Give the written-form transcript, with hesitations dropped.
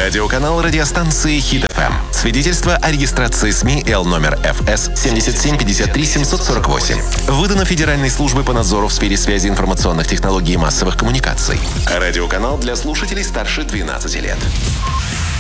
Радиоканал радиостанции Хит FM. Свидетельство о регистрации СМИ Л номер ФС 7753-748. Выдано Федеральной службой по надзору в сфере связи информационных технологий и массовых коммуникаций. Радиоканал для слушателей старше 12 лет.